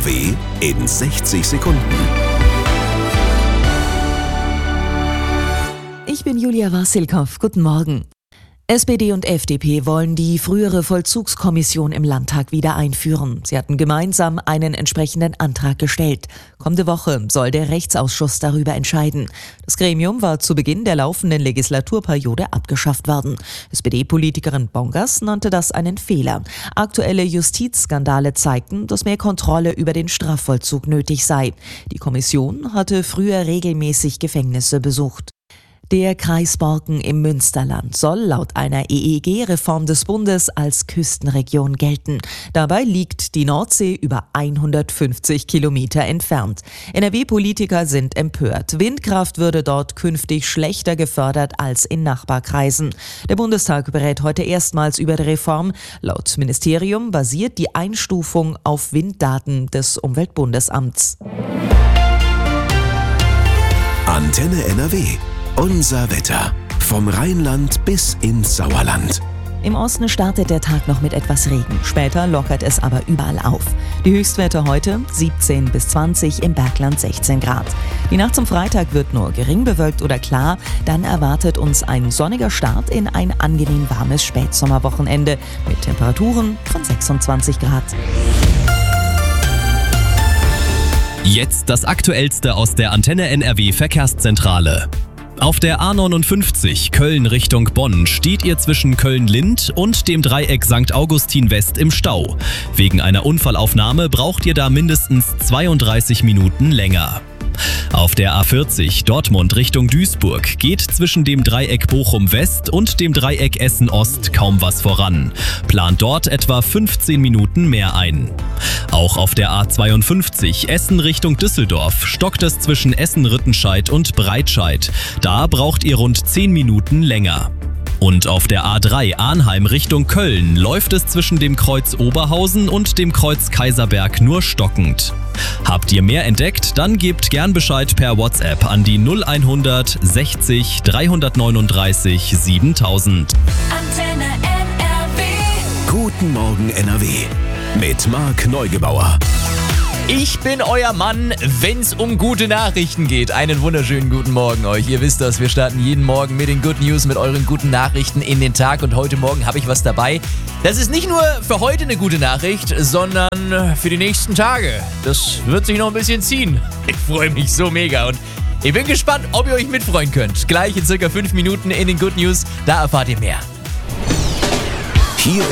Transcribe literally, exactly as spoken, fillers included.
W in sechzig Sekunden. Ich bin Julia Wassilkow. Guten Morgen. S P D und F D P wollen die frühere Vollzugskommission im Landtag wieder einführen. Sie hatten gemeinsam einen entsprechenden Antrag gestellt. Kommende Woche soll der Rechtsausschuss darüber entscheiden. Das Gremium war zu Beginn der laufenden Legislaturperiode abgeschafft worden. S P D-Politikerin Bongers nannte das einen Fehler. Aktuelle Justizskandale zeigten, dass mehr Kontrolle über den Strafvollzug nötig sei. Die Kommission hatte früher regelmäßig Gefängnisse besucht. Der Kreis Borken im Münsterland soll laut einer E E G-Reform des Bundes als Küstenregion gelten. Dabei liegt die Nordsee über hundertfünfzig Kilometer entfernt. N R W-Politiker sind empört. Windkraft würde dort künftig schlechter gefördert als in Nachbarkreisen. Der Bundestag berät heute erstmals über die Reform. Laut Ministerium basiert die Einstufung auf Winddaten des Umweltbundesamts. Antenne N R W. Unser Wetter. Vom Rheinland bis ins Sauerland. Im Osten startet der Tag noch mit etwas Regen. Später lockert es aber überall auf. Die Höchstwerte heute siebzehn bis zwanzig, im Bergland sechzehn Grad. Die Nacht zum Freitag wird nur gering bewölkt oder klar. Dann erwartet uns ein sonniger Start in ein angenehm warmes Spätsommerwochenende mit Temperaturen von sechsundzwanzig Grad. Jetzt das Aktuellste aus der Antenne N R W Verkehrszentrale. Auf der A neunundfünfzig Köln Richtung Bonn steht ihr zwischen Köln-Lind und dem Dreieck Sankt Augustin West im Stau. Wegen einer Unfallaufnahme braucht ihr da mindestens zweiunddreißig Minuten länger. Auf der A vierzig Dortmund Richtung Duisburg geht zwischen dem Dreieck Bochum West und dem Dreieck Essen Ost kaum was voran. Plant dort etwa fünfzehn Minuten mehr ein. Auch auf der A zweiundfünfzig Essen Richtung Düsseldorf stockt es zwischen Essen-Rüttenscheid und Breitscheid. Da braucht ihr rund zehn Minuten länger. Und auf der A drei Arnheim Richtung Köln läuft es zwischen dem Kreuz Oberhausen und dem Kreuz Kaiserberg nur stockend. Habt ihr mehr entdeckt? Dann gebt gern Bescheid per WhatsApp an die null hundert sechzig dreihundertneununddreißig siebentausend. Antenne N R W. Guten Morgen N R W. Mit Marc Neugebauer. Ich bin euer Mann, wenn's um gute Nachrichten geht. Einen wunderschönen guten Morgen euch. Ihr wisst das, wir starten jeden Morgen mit den Good News, mit euren guten Nachrichten in den Tag. Und heute Morgen habe ich was dabei. Das ist nicht nur für heute eine gute Nachricht, sondern für die nächsten Tage. Das wird sich noch ein bisschen ziehen. Ich freue mich so mega und ich bin gespannt, ob ihr euch mitfreuen könnt. Gleich in circa fünf Minuten in den Good News, da erfahrt ihr mehr. Hier